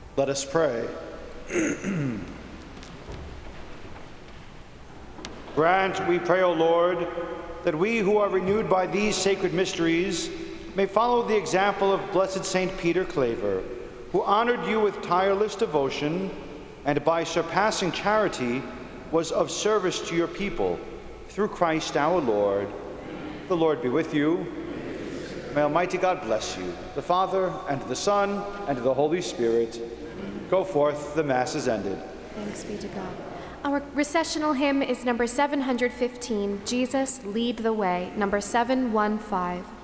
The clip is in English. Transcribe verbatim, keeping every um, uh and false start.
Let us pray. Grant, we pray, O Lord, that we who are renewed by these sacred mysteries may follow the example of Blessed Saint Peter Claver, who honored you with tireless devotion and by surpassing charity was of service to your people. Through Christ our Lord. The Lord be with you. May Almighty God bless you, the Father, and the Son, and the Holy Spirit. Go forth, the Mass is ended. Thanks be to God. Our recessional hymn is number seven hundred fifteen, Jesus, Lead the Way, number seven one five.